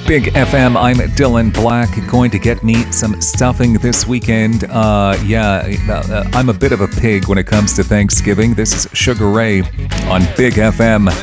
Big FM, I'm Dylan Black, going to get me some stuffing this weekend. I'm a bit of a pig when it comes to Thanksgiving. This is Sugar Ray on Big FM.